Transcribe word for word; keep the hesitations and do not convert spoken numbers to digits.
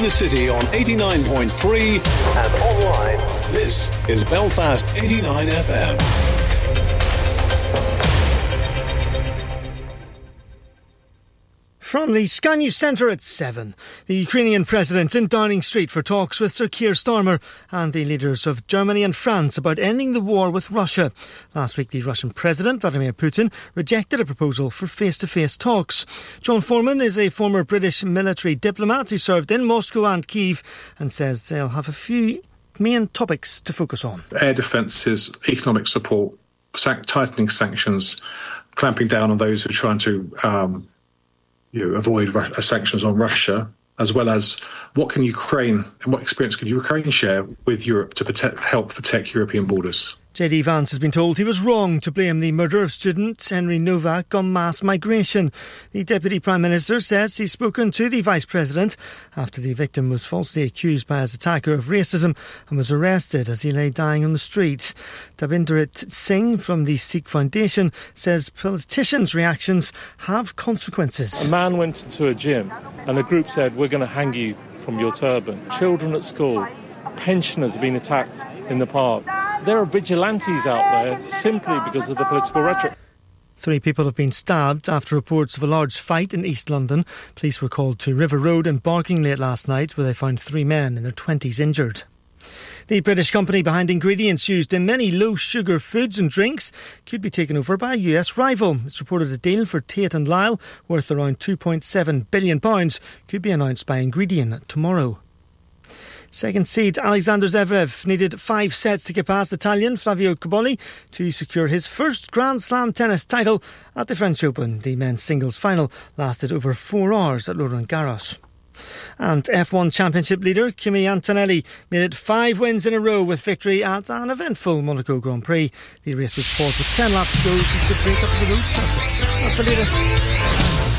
the city on eighty-nine point three and online. This is Belfast eighty-nine F M. From the Sky News Centre at seven, the Ukrainian president's in Downing Street for talks with Sir Keir Starmer and the leaders of Germany and France about ending the war with Russia. Last week, the Russian President, Vladimir Putin, rejected a proposal for face-to-face talks. John Foreman is a former British military diplomat who served in Moscow and Kyiv and says they'll have a few main topics to focus on. Air defences, economic support, tightening sanctions, clamping down on those who are trying to um, you know, avoid Russia, sanctions on Russia, as well as what can Ukraine and what experience can Ukraine share with Europe to protect, help protect European borders. J D Vance has been told he was wrong to blame the murder of student Henry Novak on mass migration. The Deputy Prime Minister says he's spoken to the Vice President after the victim was falsely accused by his attacker of racism and was arrested as he lay dying on the street. Davinderit Singh from the Sikh Foundation says politicians' reactions have consequences. A man went into a gym and a group said, "We're going to hang you from your turban." Children at school, pensioners have been attacked in the park. There are vigilantes out there simply because of the political rhetoric. Three people have been stabbed after reports of a large fight in East London. Police were called to River Road in Barking late last night, where they found three men in their twenties injured. The British company behind ingredients used in many low-sugar foods and drinks could be taken over by a U S rival. It's reported a deal for Tate and Lyle, worth around two point seven billion pounds, could be announced by Ingredient tomorrow. Second seed Alexander Zverev needed five sets to get past Italian Flavio Cobolli to secure his first Grand Slam tennis title at the French Open. The men's singles final lasted over four hours at Roland Garros. And F one Championship leader Kimi Antonelli made it five wins in a row with victory at an eventful Monaco Grand Prix. The race was fought with ten laps to go to break up the road surface. That's the latest.